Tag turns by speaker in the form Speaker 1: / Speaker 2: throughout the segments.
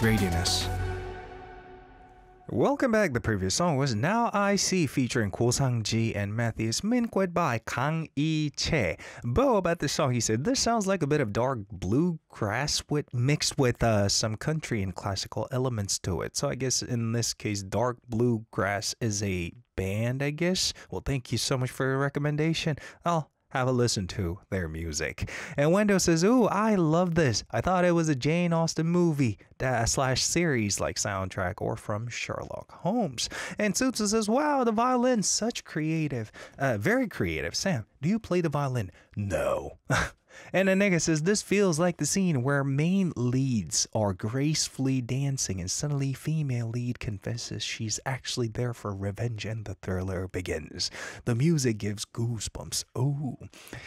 Speaker 1: Radianess. Welcome back. The previous song was Now I See featuring Ko Sang-ji and Matthias Minquet by Kang Lee-che. Bo about this song, he said, this sounds like a bit of dark bluegrass mixed with some country and classical elements to it. So I guess in this case, dark bluegrass is a band, I guess. Well, thank you so much for your recommendation. I'll have a listen to their music. And Wendo says, ooh, I love this. I thought it was a Jane Austen movie slash series like soundtrack or from Sherlock Holmes. And Tsutsu says, wow, the violin, such creative, very creative. Sam, do you play the violin? No. And Anega says, this feels like the scene where main leads are gracefully dancing and suddenly female lead confesses she's actually there for revenge and the thriller begins. The music gives goosebumps. Oh,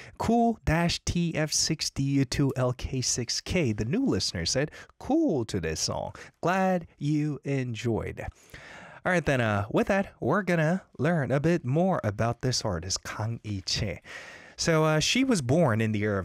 Speaker 1: cool-TF60-LK6K, the new listener, said, cool to this song. Glad you enjoyed. All right, then with that, we're gonna learn a bit more about this artist, Kang Lee-che. So she was born in the year of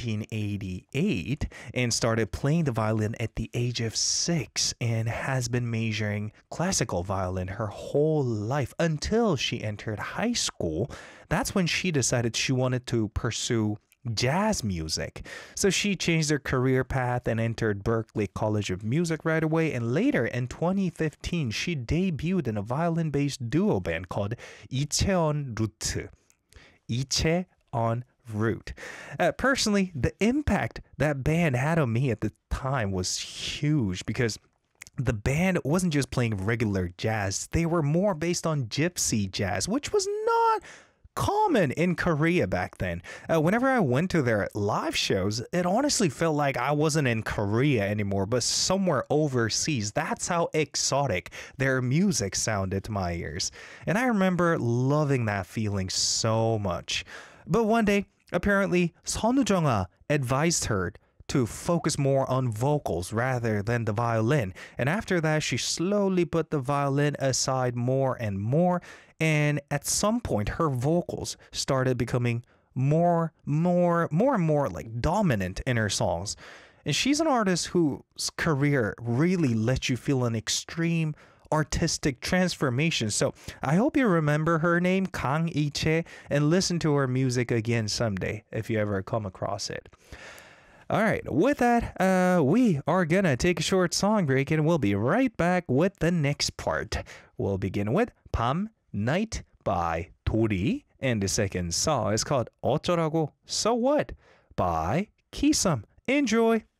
Speaker 1: 1988 and started playing the violin at the age of 6 and has been majoring classical violin her whole life until she entered high school. That's when she decided she wanted to pursue jazz music. So she changed her career path and entered Berklee College of Music right away. And later in 2015, she debuted in a violin-based duo band called Icheon Route. Iche on route. Personally, the impact that band had on me at the time was huge because the band wasn't just playing regular jazz. They were more based on gypsy jazz, which was not common in Korea back then. Whenever I went to their live shows, it honestly felt like I wasn't in Korea anymore, but somewhere overseas. That's how exotic their music sounded to my ears. And I remember loving that feeling so much. But one day, apparently, Son Woo-jung advised her to focus more on vocals rather than the violin. And after that, she slowly put the violin aside more and more. And at some point, her vocals started becoming more and more like dominant in her songs. And she's an artist whose career really lets you feel an extreme artistic transformation. So I hope you remember her name, Kang Lee-che, and listen to her music again someday if you ever come across it. All right, with that, we are gonna take a short song break and we'll be right back with the next part. We'll begin with 밤, Night by Tori, and the second song is called 어쩌라고, So What by Kisum. Enjoy!